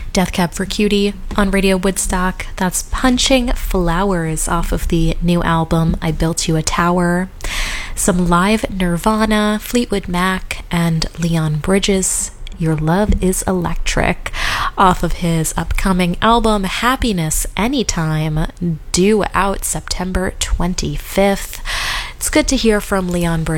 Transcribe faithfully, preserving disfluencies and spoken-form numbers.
Death Cab for Cutie on Radio Woodstock. That's Punching Flowers off of the new album I Built You a Tower. Some live Nirvana, Fleetwood Mac, and Leon Bridges. Your Love is Electric off of his upcoming album Happiness Anytime, due out September twenty-fifth. It's good to hear from Leon Bridges.